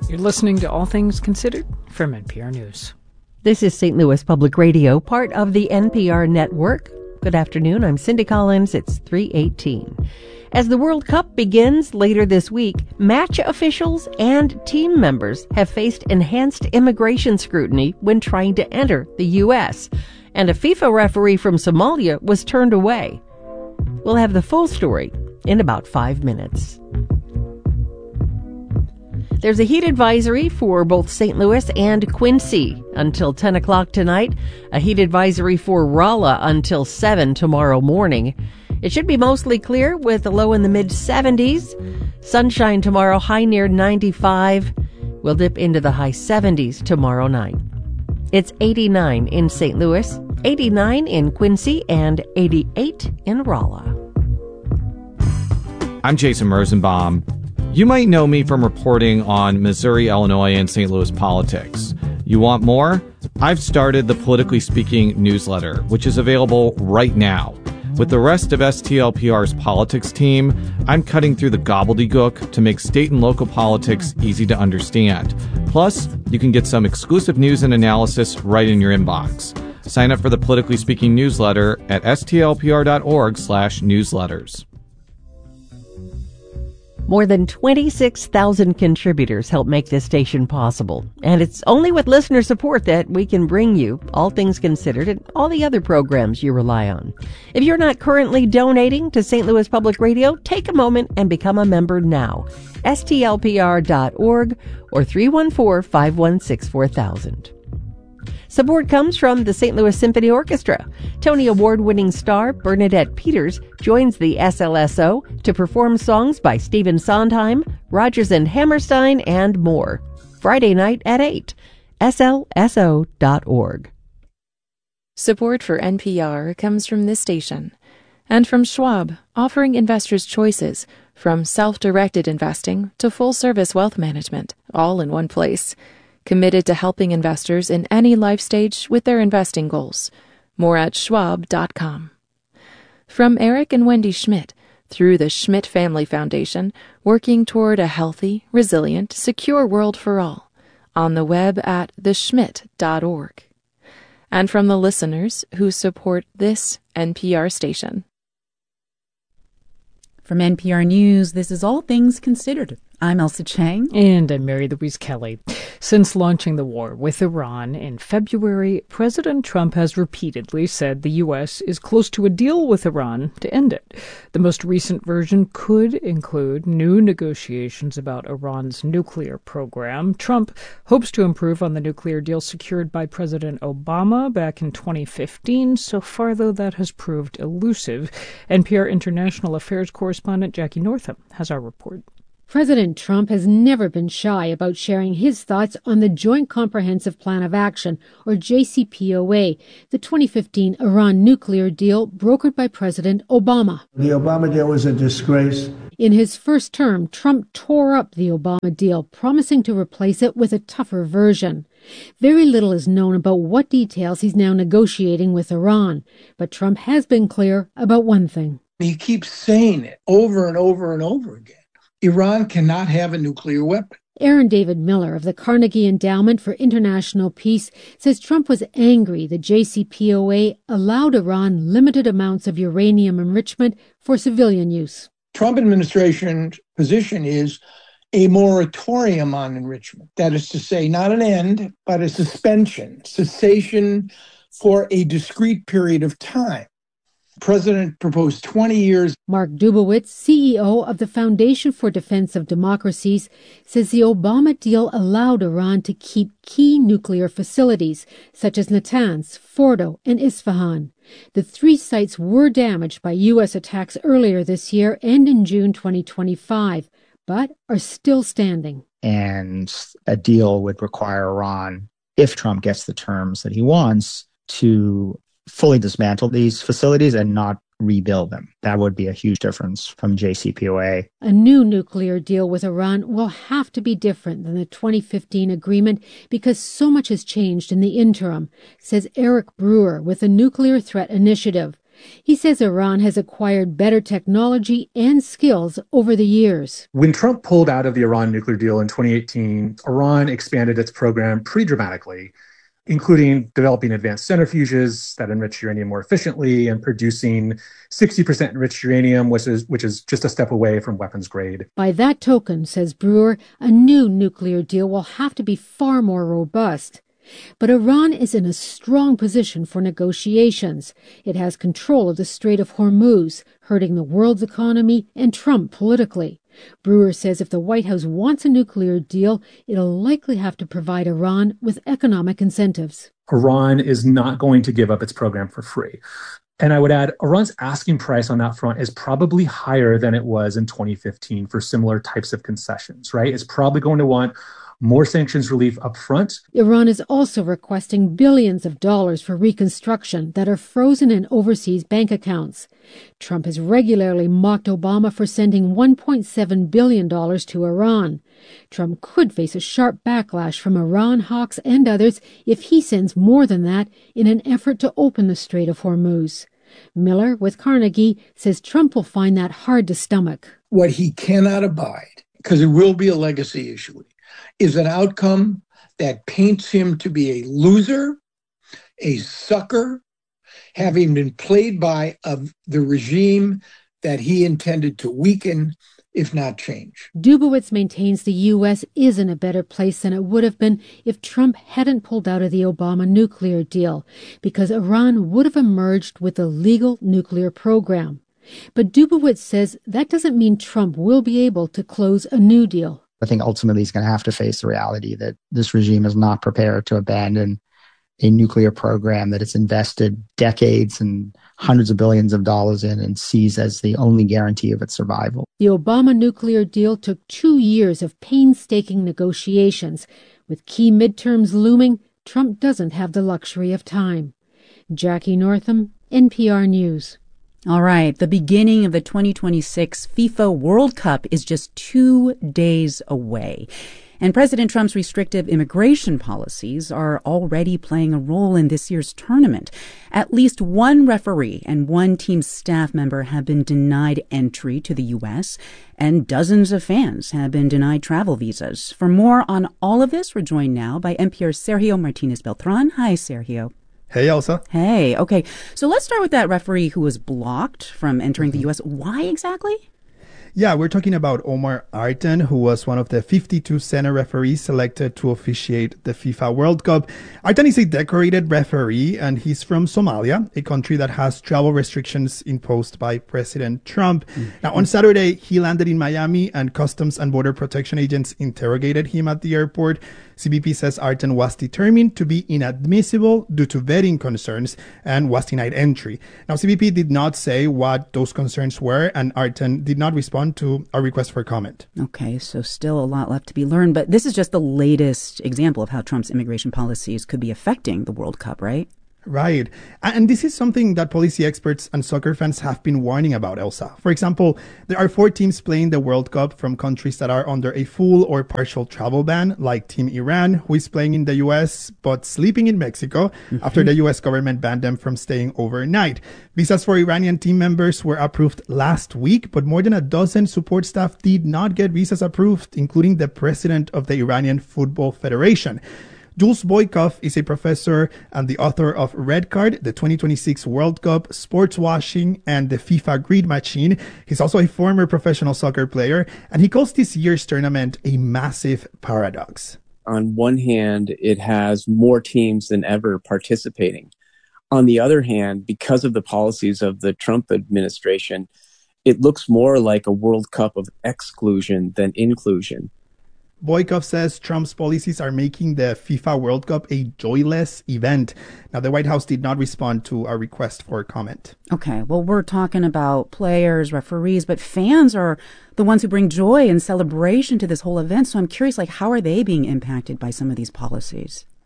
You're listening to All Things Considered from NPR News. This is St. Louis Public Radio, part of the NPR network. Good afternoon. I'm Cindy Collins. It's 3:18. As the World Cup begins later this week, match officials and team members have faced enhanced immigration scrutiny when trying to enter the U.S., and a FIFA referee from Somalia was turned away. We'll have the full story in about 5 minutes. There's a heat advisory for both St. Louis and Quincy until 10 o'clock tonight. A heat advisory for Rolla until 7 tomorrow morning. It should be mostly clear with a low in the mid-70s. Sunshine tomorrow, high near 95. We'll dip into the high 70s tomorrow night. It's 89 in St. Louis, 89 in Quincy, and 88 in Rolla. I'm Jason Rosenbaum. You might know me from reporting on Missouri, Illinois, and St. Louis politics. You want more? I've started the Politically Speaking newsletter, which is available right now. With the rest of STLPR's politics team, I'm cutting through the gobbledygook to make state and local politics easy to understand. Plus, you can get some exclusive news and analysis right in your inbox. Sign up for the Politically Speaking newsletter at stlpr.org/newsletters. More than 26,000 contributors help make this station possible. And it's only with listener support that we can bring you All Things Considered and all the other programs you rely on. If you're not currently donating to St. Louis Public Radio, take a moment and become a member now. STLPR.org or 314-516-4000. Support comes from the St. Louis Symphony Orchestra. Tony Award-winning star Bernadette Peters joins the SLSO to perform songs by Stephen Sondheim, Rodgers and Hammerstein, and more. Friday night at 8. slso.org. Support for NPR comes from this station and from Schwab, offering investors choices from self-directed investing to full-service wealth management, all in one place. Committed to helping investors in any life stage with their investing goals. More at schwab.com. From Eric and Wendy Schmidt, through the Schmidt Family Foundation, working toward a healthy, resilient, secure world for all. On the web at theschmidt.org. And from the listeners who support this NPR station. From NPR News, this is All Things Considered. I'm Elsa Chang. And I'm Mary Louise Kelly. Since launching the war with Iran in February, President Trump has repeatedly said the U.S. is close to a deal with Iran to end it. The most recent version could include new negotiations about Iran's nuclear program. Trump hopes to improve on the nuclear deal secured by President Obama back in 2015. So far, though, that has proved elusive. NPR International Affairs correspondent Jackie Northam has our report. President Trump has never been shy about sharing his thoughts on the Joint Comprehensive Plan of Action, or JCPOA, the 2015 Iran nuclear deal brokered by President Obama. The Obama deal was a disgrace. In his first term, Trump tore up the Obama deal, promising to replace it with a tougher version. Very little is known about what details he's now negotiating with Iran, but Trump has been clear about one thing. He keeps saying it over and over and over again. Iran cannot have a nuclear weapon. Aaron David Miller of the Carnegie Endowment for International Peace says Trump was angry the JCPOA allowed Iran limited amounts of uranium enrichment for civilian use. Trump administration's position is a moratorium on enrichment. That is to say, not an end, but a suspension, cessation for a discrete period of time. President proposed 20 years. Mark Dubowitz, CEO of the Foundation for Defense of Democracies, says the Obama deal allowed Iran to keep key nuclear facilities, such as Natanz, Fordo, and Isfahan. The three sites were damaged by U.S. attacks earlier this year and in June 2025, but are still standing. And a deal would require Iran, if Trump gets the terms that he wants, to fully dismantle these facilities and not rebuild them. That would be a huge difference from JCPOA. A new nuclear deal with Iran will have to be different than the 2015 agreement because so much has changed in the interim, says Eric Brewer with the Nuclear Threat Initiative. He says Iran has acquired better technology and skills over the years. When Trump pulled out of the Iran nuclear deal in 2018, Iran expanded its program pretty dramatically, including developing advanced centrifuges that enrich uranium more efficiently and producing 60% enriched uranium, which is just a step away from weapons grade. By that token, says Brewer, a new nuclear deal will have to be far more robust. But Iran is in a strong position for negotiations. It has control of the Strait of Hormuz, hurting the world's economy and Trump politically. Brewer says if the White House wants a nuclear deal, it'll likely have to provide Iran with economic incentives. Iran is not going to give up its program for free. And I would add, Iran's asking price on that front is probably higher than it was in 2015 for similar types of concessions, right? It's probably going to want more sanctions relief up front. Iran is also requesting billions of dollars for reconstruction that are frozen in overseas bank accounts. Trump has regularly mocked Obama for sending $1.7 billion to Iran. Trump could face a sharp backlash from Iran hawks and others if he sends more than that in an effort to open the Strait of Hormuz. Miller, with Carnegie, says Trump will find that hard to stomach. What he cannot abide, because it will be a legacy issue, is an outcome that paints him to be a loser, a sucker, having been played by the regime that he intended to weaken, if not change. Dubowitz maintains the U.S. is in a better place than it would have been if Trump hadn't pulled out of the Obama nuclear deal, because Iran would have emerged with a legal nuclear program. But Dubowitz says that doesn't mean Trump will be able to close a new deal. I think ultimately he's going to have to face the reality that this regime is not prepared to abandon a nuclear program that it's invested decades and hundreds of billions of dollars in and sees as the only guarantee of its survival. The Obama nuclear deal took 2 years of painstaking negotiations. With key midterms looming, Trump doesn't have the luxury of time. Jackie Northam, NPR News. All right, the beginning of the 2026 FIFA World Cup is just 2 days away. And President Trump's restrictive immigration policies are already playing a role in this year's tournament. At least one referee and one team's staff member have been denied entry to the U.S., and dozens of fans have been denied travel visas. For more on all of this, we're joined now by NPR's Sergio Martinez-Beltran. Hi, Sergio. Hey, Elsa. Hey, okay. So let's start with that referee who was blocked from entering the U.S. Why exactly? Yeah, we're talking about Omar Artan, who was one of the 52 Senate referees selected to officiate the FIFA World Cup. Artan is a decorated referee, and he's from Somalia, a country that has travel restrictions imposed by President Trump. Mm-hmm. Now, on Saturday, he landed in Miami, and Customs and Border Protection agents interrogated him at the airport. CBP says Artan was determined to be inadmissible due to vetting concerns and was denied entry. Now, CBP did not say what those concerns were, and Artan did not respond to our request for comment. Okay, so still a lot left to be learned, but this is just the latest example of how Trump's immigration policies could be affecting the World Cup, right? Right. And this is something that policy experts and soccer fans have been warning about, Elsa. For example, there are 4 teams playing the World Cup from countries that are under a full or partial travel ban, like Team Iran, who is playing in the U.S. but sleeping in Mexico after the U.S. government banned them from staying overnight. Visas for Iranian team members were approved last week, but more than a dozen support staff did not get visas approved, including the president of the Iranian Football Federation. Jules Boykov is a professor and the author of Red Card, the 2026 World Cup, Sports Washing, and the FIFA Grid Machine. He's also a former professional soccer player, and he calls this year's tournament a massive paradox. On one hand, it has more teams than ever participating. On the other hand, because of the policies of the Trump administration, it looks more like a World Cup of exclusion than inclusion. Boykov says Trump's policies are making the FIFA World Cup a joyless event. Now, the White House did not respond to our request for comment. Okay, well, we're talking about players, referees, but fans are the ones who bring joy and celebration to this whole event. So I'm curious, how are they being impacted by some of these policies?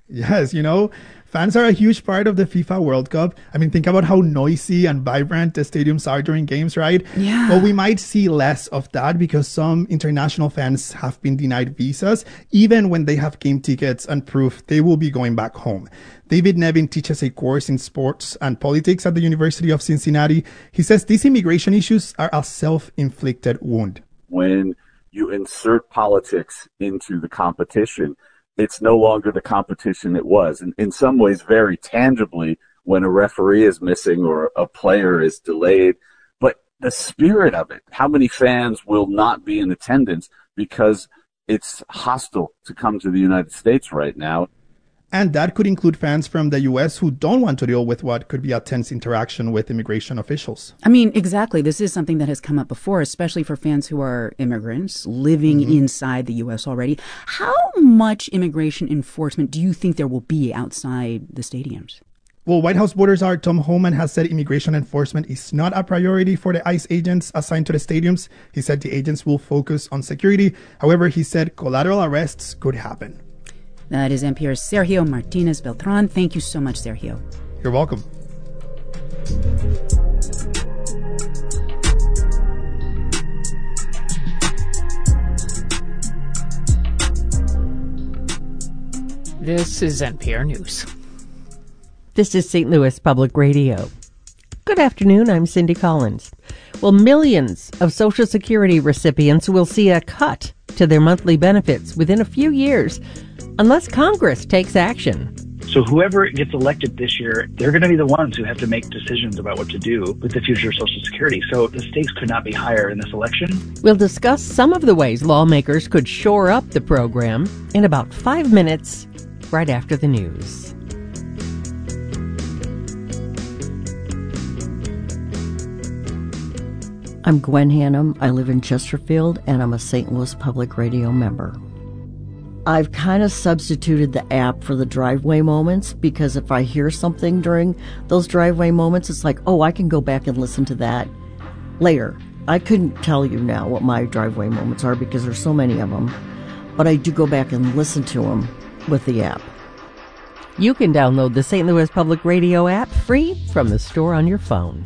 Yes, fans are a huge part of the FIFA World Cup. I mean, think about how noisy and vibrant the stadiums are during games, right? Yeah. But we might see less of that because some international fans have been denied visas, even when they have game tickets and proof they will be going back home. David Nevin teaches a course in sports and politics at the University of Cincinnati. He says these immigration issues are a self-inflicted wound. When you insert politics into the competition, it's no longer the competition it was. And in some ways, very tangibly, when a referee is missing or a player is delayed. But the spirit of it, how many fans will not be in attendance because it's hostile to come to the United States right now? And that could include fans from the U.S. who don't want to deal with what could be a tense interaction with immigration officials. I mean, exactly. This is something that has come up before, especially for fans who are immigrants living inside the U.S. already. How much immigration enforcement do you think there will be outside the stadiums? Well, White House border czar Tom Homan has said immigration enforcement is not a priority for the ICE agents assigned to the stadiums. He said the agents will focus on security. However, he said collateral arrests could happen. That is NPR's Sergio Martinez Beltran. Thank you so much, Sergio. You're welcome. This is NPR News. This is St. Louis Public Radio. Good afternoon, I'm Cindy Collins. Well, millions of Social Security recipients will see a cut to their monthly benefits within a few years, unless Congress takes action. So whoever gets elected this year, they're going to be the ones who have to make decisions about what to do with the future of Social Security. So the stakes could not be higher in this election. We'll discuss some of the ways lawmakers could shore up the program in about 5 minutes, right after the news. I'm Gwen Hannum. I live in Chesterfield, and I'm a St. Louis Public Radio member. I've kind of substituted the app for the driveway moments, because if I hear something during those driveway moments, it's like, oh, I can go back and listen to that later. I couldn't tell you now what my driveway moments are because there's so many of them, but I do go back and listen to them with the app. You can download the St. Louis Public Radio app free from the store on your phone.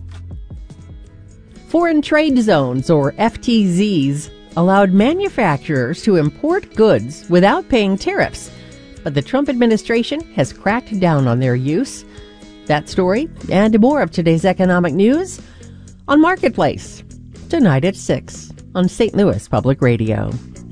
Foreign trade zones, or FTZs, allowed manufacturers to import goods without paying tariffs, but the Trump administration has cracked down on their use. That story and more of today's economic news on Marketplace, tonight at 6 on St. Louis Public Radio.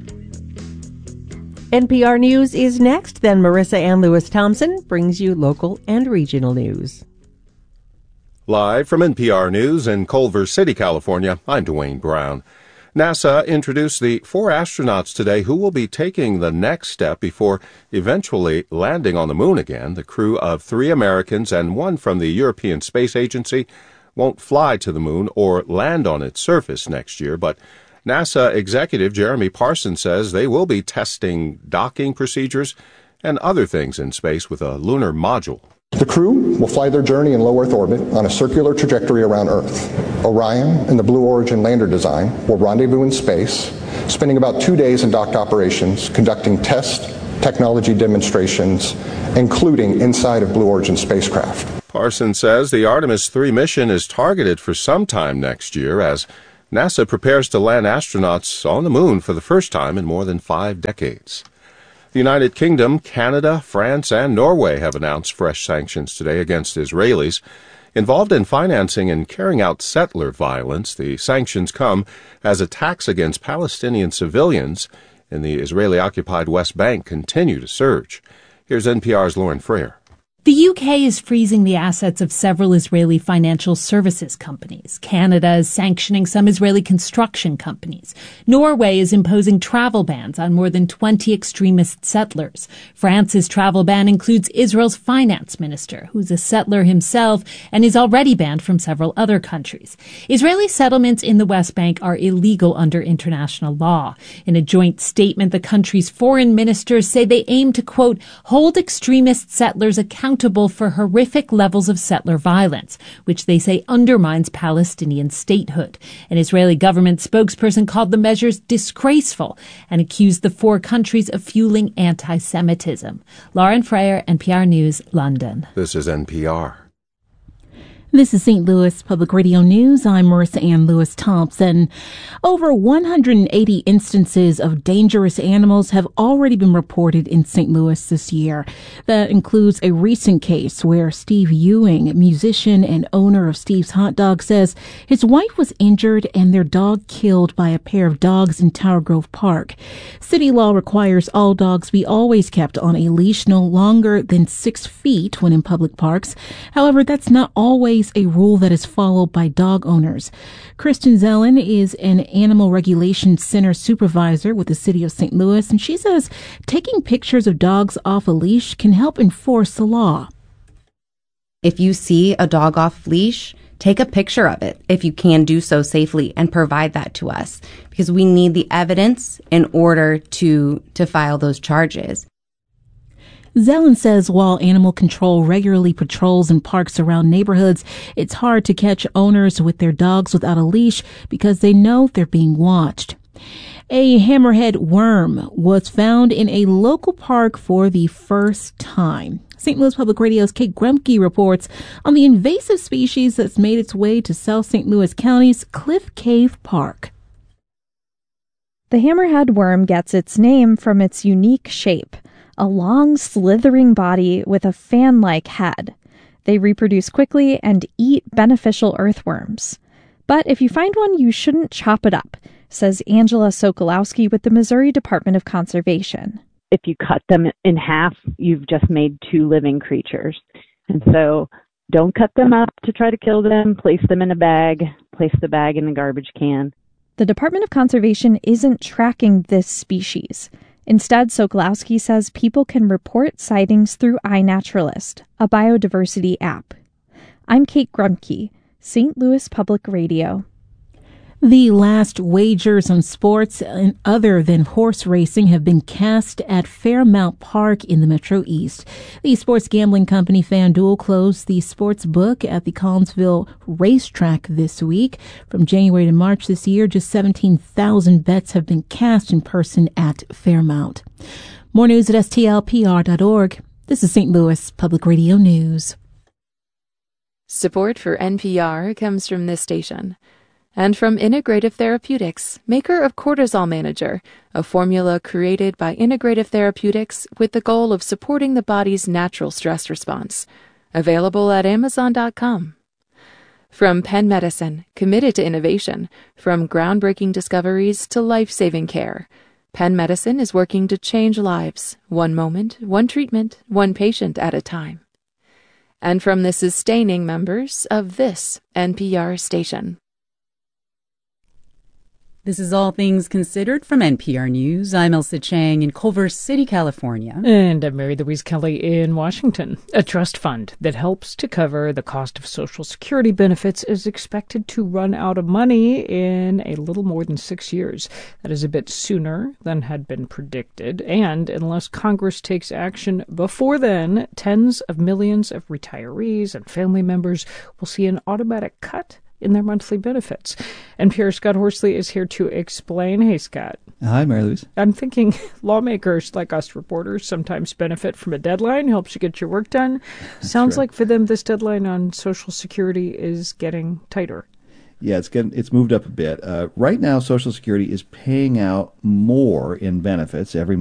NPR News is next, then Marissa Ann Lewis-Thompson brings you local and regional news. Live from NPR News in Culver City, California, I'm Dwayne Brown. NASA introduced the 4 astronauts today who will be taking the next step before eventually landing on the moon again. The crew of 3 Americans and 1 from the European Space Agency won't fly to the moon or land on its surface next year, but NASA executive Jeremy Parsons says they will be testing docking procedures and other things in space with a lunar module. The crew will fly their journey in low Earth orbit on a circular trajectory around Earth. Orion and the Blue Origin lander design will rendezvous in space, spending about 2 days in docked operations, conducting test technology demonstrations, including inside of Blue Origin spacecraft. Parsons says the Artemis 3 mission is targeted for sometime next year as NASA prepares to land astronauts on the moon for the first time in more than 5 decades. The United Kingdom, Canada, France, and Norway have announced fresh sanctions today against Israelis involved in financing and carrying out settler violence. The sanctions come as attacks against Palestinian civilians in the Israeli-occupied West Bank continue to surge. Here's NPR's Lauren Freer. The UK is freezing the assets of several Israeli financial services companies. Canada is sanctioning some Israeli construction companies. Norway is imposing travel bans on more than 20 extremist settlers. France's travel ban includes Israel's finance minister, who's a settler himself and is already banned from several other countries. Israeli settlements in the West Bank are illegal under international law. In a joint statement, the country's foreign ministers say they aim to, quote, hold extremist settlers accountable accountable for horrific levels of settler violence, which they say undermines Palestinian statehood. An Israeli government spokesperson called the measures disgraceful and accused the four countries of fueling anti-Semitism. Lauren Freyer, NPR News, London. This is NPR. This is St. Louis Public Radio News. I'm Marissa Ann Lewis-Thompson. Over 180 instances of dangerous animals have already been reported in St. Louis this year. That includes a recent case where Steve Ewing, musician and owner of Steve's Hot Dog, says his wife was injured and their dog killed by a pair of dogs in Tower Grove Park. City law requires all dogs be always kept on a leash no longer than 6 feet when in public parks. However, that's not always a rule that is followed by dog owners. Kristen Zellen is an Animal Regulation Center supervisor with the city of St. Louis, and she says taking pictures of dogs off a leash can help enforce the law. If you see a dog off leash, take a picture of it if you can do so safely and provide that to us, because we need the evidence in order to file those charges. Zellen says while animal control regularly patrols in parks around neighborhoods, it's hard to catch owners with their dogs without a leash because they know they're being watched. A hammerhead worm was found in a local park for the first time. St. Louis Public Radio's Kate Grumke reports on the invasive species that's made its way to South St. Louis County's Cliff Cave Park. The hammerhead worm gets its name from its unique shape. A long, slithering body with a fan-like head. They reproduce quickly and eat beneficial earthworms. But if you find one, you shouldn't chop it up, says Angela Sokolowski with the Missouri Department of Conservation. If you cut them in half, you've just made two living creatures. And so don't cut them up to try to kill them. Place them in a bag. Place the bag in the garbage can. The Department of Conservation isn't tracking this species. Instead, Sokolowski says people can report sightings through iNaturalist, a biodiversity app. I'm Kate Grumke, St. Louis Public Radio. The last wagers on sports other than horse racing have been cast at Fairmount Park in the Metro East. The sports gambling company FanDuel closed the sports book at the Collinsville racetrack this week. From January to March this year, just 17,000 bets have been cast in person at Fairmount. More news at stlpr.org. This is St. Louis Public Radio News. Support for NPR comes from this station. And from Integrative Therapeutics, maker of Cortisol Manager, a formula created by Integrative Therapeutics with the goal of supporting the body's natural stress response. Available at Amazon.com. From Penn Medicine, committed to innovation, from groundbreaking discoveries to life-saving care. Penn Medicine is working to change lives, one moment, one treatment, one patient at a time. And from the sustaining members of this NPR station. This is All Things Considered from NPR News. I'm Elsa Chang in Culver City, California. And I'm Mary Louise Kelly in Washington. A trust fund that helps to cover the cost of Social Security benefits is expected to run out of money in a little more than 6 years. That is a bit sooner than had been predicted. And unless Congress takes action before then, tens of millions of retirees and family members will see an automatic cut in their monthly benefits. NPR's Scott Horsley is here to explain. Hey, Scott. Hi, Mary Louise. I'm thinking lawmakers like us reporters sometimes benefit from a deadline, helps you get your work done. Sounds like for them this deadline on Social Security is getting tighter. Yeah, it's moved up a bit. Right now, Social Security is paying out more in benefits every